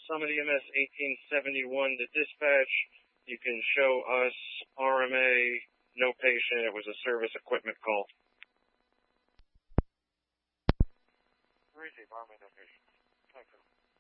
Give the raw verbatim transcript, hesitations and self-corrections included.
Summit E M S eighteen seventy-one to dispatch. You can show us R M A, no patient. It was a service equipment call. Receive R M A, no patient. Thank you.